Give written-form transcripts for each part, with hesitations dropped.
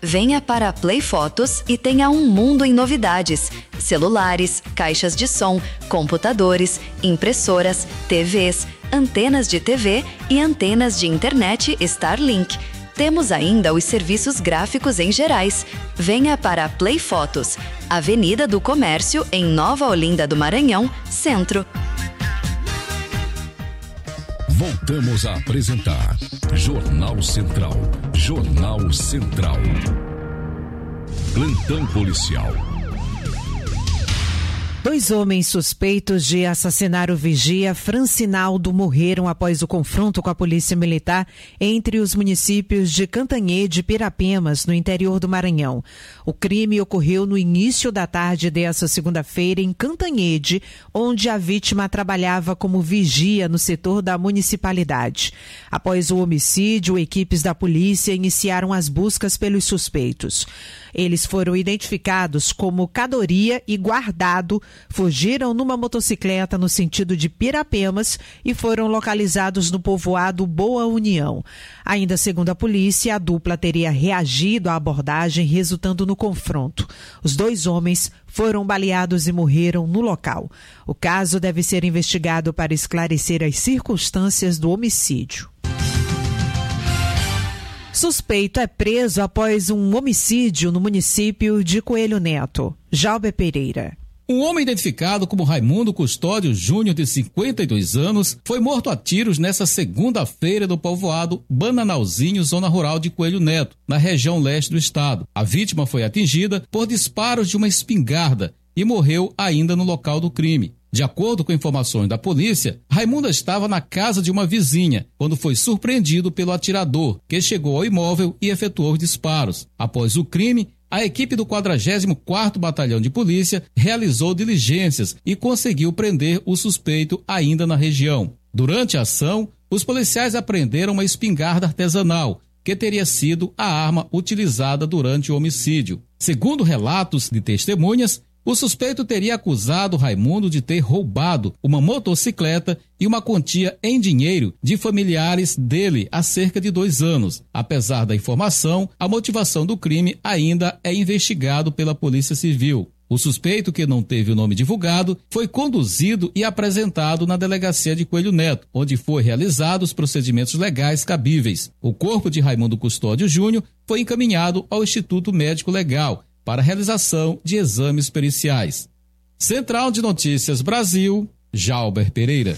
Venha para a Play Fotos e tenha um mundo em novidades. Celulares, caixas de som, computadores, impressoras, TVs, antenas de TV e antenas de internet Starlink. Temos ainda os serviços gráficos em gerais. Venha para a Play Fotos, Avenida do Comércio, em Nova Olinda do Maranhão, Centro. Voltamos a apresentar Jornal Central. Jornal Central. Plantão policial. 2 homens suspeitos de assassinar o vigia Francinaldo morreram após o confronto com a polícia militar entre os municípios de Cantanhede e Pirapemas, no interior do Maranhão. O crime ocorreu no início da tarde desta segunda-feira em Cantanhede, onde a vítima trabalhava como vigia no setor da municipalidade. Após o homicídio, equipes da polícia iniciaram as buscas pelos suspeitos. Eles foram identificados como Cadoria e Guardado, fugiram numa motocicleta no sentido de Pirapemas e foram localizados no povoado Boa União. Ainda segundo a polícia, a dupla teria reagido à abordagem, resultando no confronto. Os 2 homens foram baleados e morreram no local. O caso deve ser investigado para esclarecer as circunstâncias do homicídio. Suspeito é preso após um homicídio no município de Coelho Neto. Jalber Pereira. Um homem identificado como Raimundo Custódio Júnior, de 52 anos, foi morto a tiros nesta segunda-feira no povoado Bananalzinho, zona rural de Coelho Neto, na região leste do estado. A vítima foi atingida por disparos de uma espingarda e morreu ainda no local do crime. De acordo com informações da polícia, Raimundo estava na casa de uma vizinha quando foi surpreendido pelo atirador, que chegou ao imóvel e efetuou os disparos. Após o crime, a equipe do 44º Batalhão de Polícia realizou diligências e conseguiu prender o suspeito ainda na região. Durante a ação, os policiais apreenderam uma espingarda artesanal, que teria sido a arma utilizada durante o homicídio. Segundo relatos de testemunhas, o suspeito teria acusado Raimundo de ter roubado uma motocicleta e uma quantia em dinheiro de familiares dele há cerca de 2 anos. Apesar da informação, a motivação do crime ainda é investigado pela Polícia Civil. O suspeito, que não teve o nome divulgado, foi conduzido e apresentado na delegacia de Coelho Neto, onde foi realizados os procedimentos legais cabíveis. O corpo de Raimundo Custódio Júnior foi encaminhado ao Instituto Médico Legal para a realização de exames periciais. Central de Notícias Brasil, Jalber Pereira.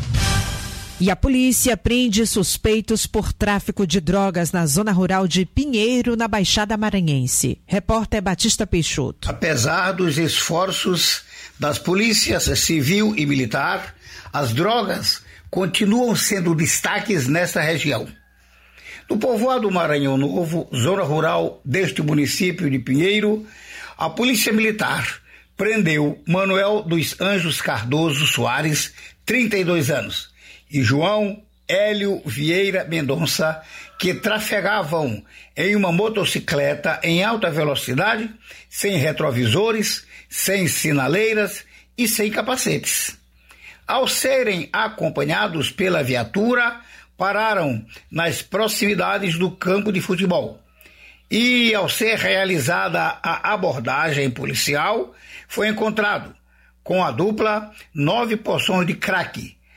E a polícia prende suspeitos por tráfico de drogas na zona rural de Pinheiro, na Baixada Maranhense. Repórter Batista Peixoto. Apesar dos esforços das polícias civil e militar, as drogas continuam sendo destaques nesta região. No povoado Maranhão Novo, zona rural deste município de Pinheiro, a Polícia Militar prendeu Manuel dos Anjos Cardoso Soares, 32 anos, e João Hélio Vieira Mendonça, que trafegavam em uma motocicleta em alta velocidade, sem retrovisores, sem sinaleiras e sem capacetes. Ao serem acompanhados pela viatura, pararam nas proximidades do campo de futebol e, ao ser realizada a abordagem policial, foi encontrado com a dupla 9 porções de crack,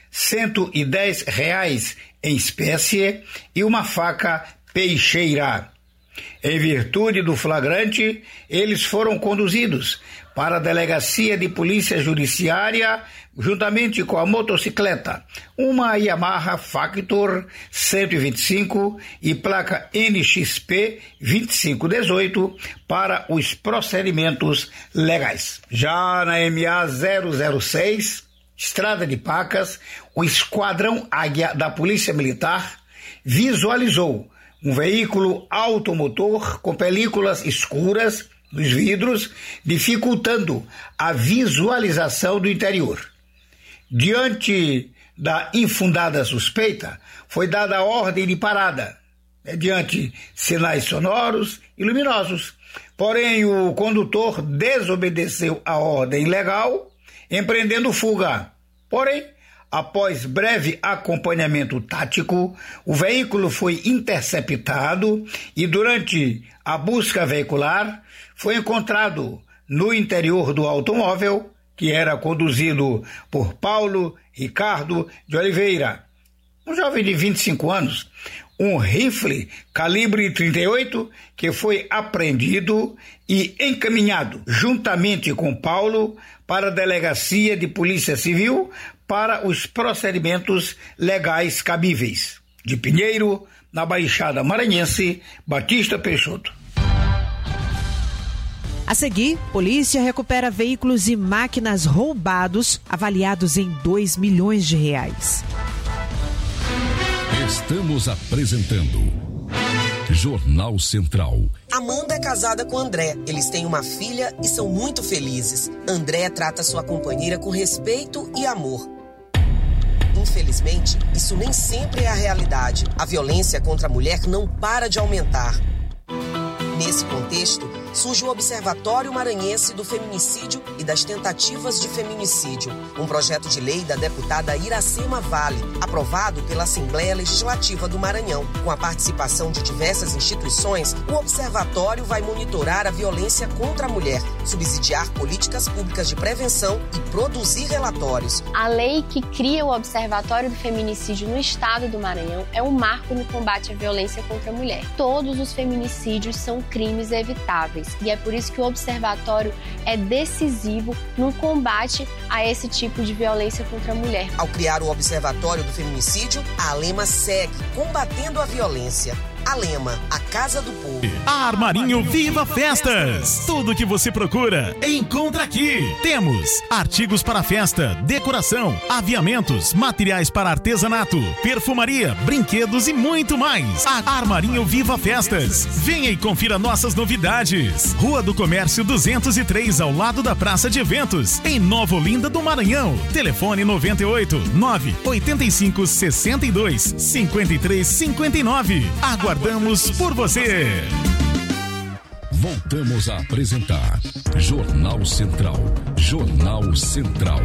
R$110 em espécie e uma faca peixeira. Em virtude do flagrante, eles foram conduzidos para a Delegacia de Polícia Judiciária, juntamente com a motocicleta, uma Yamaha Factor 125 e placa NXP 2518, para os procedimentos legais. Já na MA 006, Estrada de Pacas, o Esquadrão Águia da Polícia Militar visualizou um veículo automotor com películas escuras nos vidros, dificultando a visualização do interior. Diante da infundada suspeita, foi dada a ordem de parada, mediante sinais sonoros e luminosos. Porém, o condutor desobedeceu a ordem legal, empreendendo fuga. Porém, após breve acompanhamento tático, o veículo foi interceptado e durante a busca veicular foi encontrado no interior do automóvel, que era conduzido por Paulo Ricardo de Oliveira, um jovem de 25 anos, um rifle calibre 38 que foi apreendido e encaminhado juntamente com Paulo para a Delegacia de Polícia Civil para os procedimentos legais cabíveis. De Pinheiro, na Baixada Maranhense, Batista Peixoto. A seguir, polícia recupera veículos e máquinas roubados avaliados em R$2 milhões. Estamos apresentando Jornal Central. Amanda é casada com André. Eles têm uma filha e são muito felizes. André trata sua companheira com respeito e amor. Infelizmente, isso nem sempre é a realidade. A violência contra a mulher não para de aumentar. Nesse contexto, surge o Observatório Maranhense do Feminicídio e das Tentativas de Feminicídio, um projeto de lei da deputada Iracema Vale, aprovado pela Assembleia Legislativa do Maranhão. Com a participação de diversas instituições, o observatório vai monitorar a violência contra a mulher, subsidiar políticas públicas de prevenção e produzir relatórios. A lei que cria o Observatório do Feminicídio no estado do Maranhão é um marco no combate à violência contra a mulher. Todos os feminicídios são crimes evitáveis e é por isso que o observatório é decisivo no combate a esse tipo de violência contra a mulher. Ao criar o Observatório do Feminicídio, a Alema segue combatendo a violência. Alema, a Casa do Povo. A Armarinho Viva Festas. Tudo o que você procura, encontra aqui. Temos artigos para festa, decoração, aviamentos, materiais para artesanato, perfumaria, brinquedos e muito mais. A Armarinho Viva Festas. Venha e confira nossas novidades. Rua do Comércio 203, ao lado da Praça de Eventos, em Nova Olinda do Maranhão. Telefone 98 985 62 53 59. Aguardamos por você. Voltamos a apresentar Jornal Central. Jornal Central.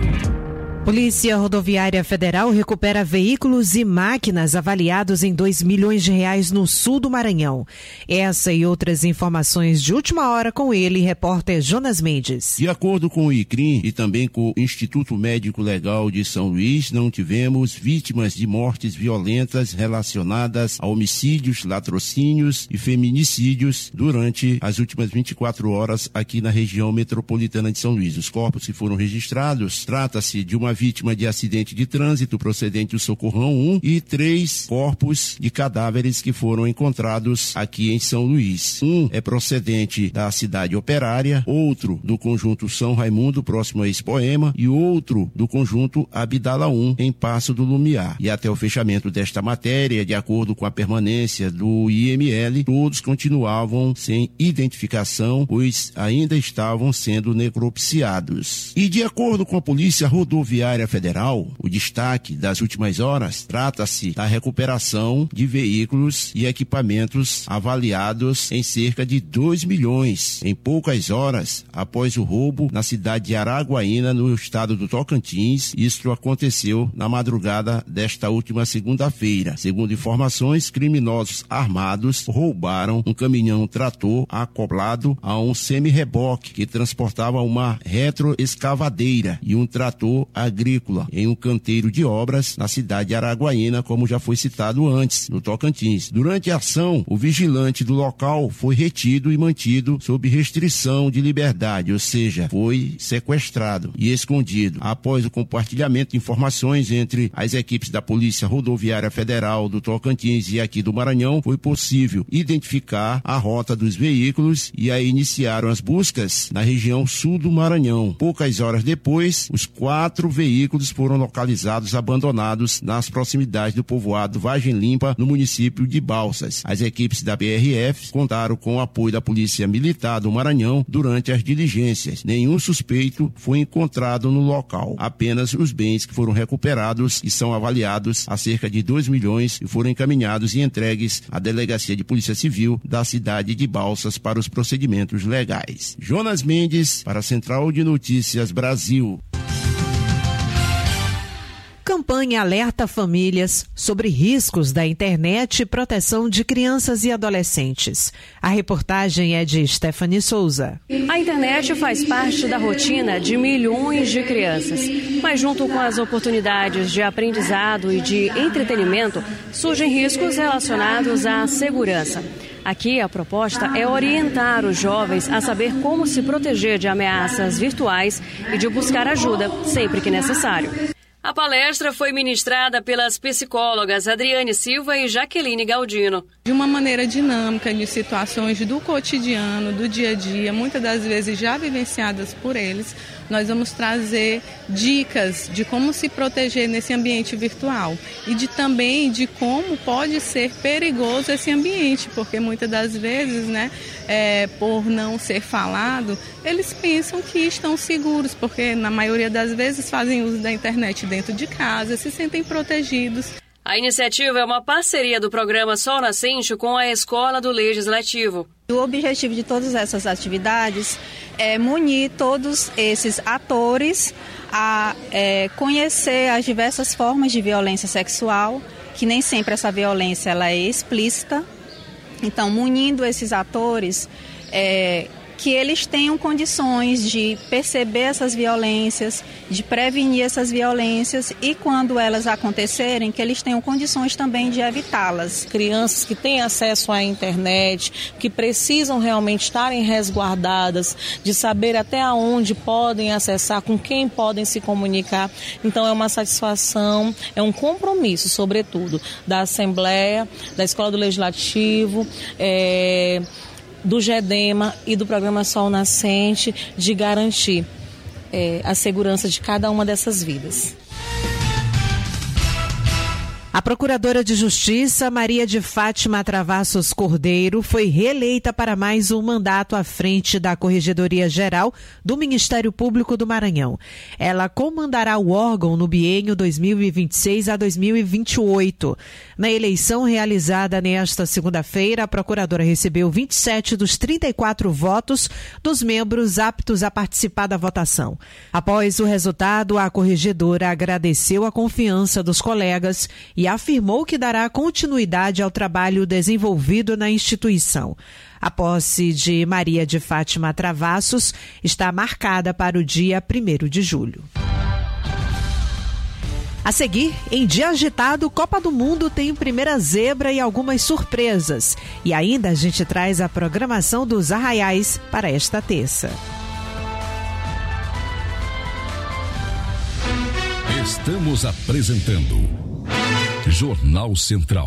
Polícia Rodoviária Federal recupera veículos e máquinas avaliados em R$2 milhões no sul do Maranhão. Essa e outras informações de última hora com ele, repórter Jonas Mendes. De acordo com o ICRIM e também com o Instituto Médico Legal de São Luís, não tivemos vítimas de mortes violentas relacionadas a homicídios, latrocínios e feminicídios durante as últimas 24 horas aqui na região metropolitana de São Luís. Os corpos que foram registrados, trata-se de uma vítima de acidente de trânsito procedente do Socorrão 1 e 3 corpos de cadáveres que foram encontrados aqui em São Luís. Um é procedente da cidade operária, outro do conjunto São Raimundo, próximo a Expoema, e outro do conjunto Abdala 1, em Passo do Lumiar. E até o fechamento desta matéria, de acordo com a permanência do IML, todos continuavam sem identificação, pois ainda estavam sendo necropsiados. E de acordo com a Polícia Rodoviária Federal, o destaque das últimas horas trata-se da recuperação de veículos e equipamentos avaliados em cerca de R$2 milhões em poucas horas após o roubo na cidade de Araguaína, no estado do Tocantins. Isto aconteceu na madrugada desta última segunda-feira. Segundo informações, criminosos armados roubaram um caminhão-trator acoplado a um semi-reboque que transportava uma retroescavadeira e um trator agrícola em um canteiro de obras na cidade de Araguaína, como já foi citado antes, no Tocantins. Durante a ação, o vigilante do local foi retido e mantido sob restrição de liberdade, ou seja, foi sequestrado e escondido. Após o compartilhamento de informações entre as equipes da Polícia Rodoviária Federal do Tocantins e aqui do Maranhão, foi possível identificar a rota dos veículos e aí iniciaram as buscas na região sul do Maranhão. Poucas horas depois, os 4 veículos foram localizados abandonados nas proximidades do povoado Vargem Limpa, no município de Balsas. As equipes da PRF contaram com o apoio da Polícia Militar do Maranhão durante as diligências. Nenhum suspeito foi encontrado no local. Apenas os bens que foram recuperados e são avaliados a cerca de R$2 milhões e foram encaminhados e entregues à Delegacia de Polícia Civil da cidade de Balsas para os procedimentos legais. Jonas Mendes, para a Central de Notícias Brasil. campanha alerta famílias sobre riscos da internet e proteção de crianças e adolescentes. A reportagem é de Stephanie Souza. A internet faz parte da rotina de milhões de crianças, mas junto com as oportunidades de aprendizado e de entretenimento, surgem riscos relacionados à segurança. Aqui a proposta é orientar os jovens a saber como se proteger de ameaças virtuais e de buscar ajuda sempre que necessário. A palestra foi ministrada pelas psicólogas Adriane Silva e Jaqueline Galdino. De uma maneira dinâmica, de situações do cotidiano, do dia a dia, muitas das vezes já vivenciadas por eles, nós vamos trazer dicas de como se proteger nesse ambiente virtual e também de como pode ser perigoso esse ambiente, porque muitas das vezes, por não ser falado, eles pensam que estão seguros, porque na maioria das vezes fazem uso da internet dentro de casa, se sentem protegidos. A iniciativa é uma parceria do programa Sol Nascente com a Escola do Legislativo. O objetivo de todas essas atividades é munir todos esses atores a conhecer as diversas formas de violência sexual, que nem sempre essa violência ela é explícita. Então, munindo esses atores, que eles tenham condições de perceber essas violências, de prevenir essas violências e, quando elas acontecerem, que eles tenham condições também de evitá-las. Crianças que têm acesso à internet, que precisam realmente estarem resguardadas, de saber até onde podem acessar, com quem podem se comunicar. Então é uma satisfação, é um compromisso, sobretudo, da Assembleia, da Escola do Legislativo, do GEDEMA e do programa Sol Nascente, de garantir a segurança de cada uma dessas vidas. A Procuradora de Justiça, Maria de Fátima Travassos Cordeiro, foi reeleita para mais um mandato à frente da Corregedoria Geral do Ministério Público do Maranhão. Ela comandará o órgão no biênio 2026 a 2028. Na eleição realizada nesta segunda-feira, a Procuradora recebeu 27 dos 34 votos dos membros aptos a participar da votação. Após o resultado, a Corregedora agradeceu a confiança dos colegas e afirmou que dará continuidade ao trabalho desenvolvido na instituição. A posse de Maria de Fátima Travassos está marcada para o dia 1º de julho. A seguir, em dia agitado, Copa do Mundo tem primeira zebra e algumas surpresas. E ainda a gente traz a programação dos Arraiais para esta terça. Estamos apresentando Jornal Central.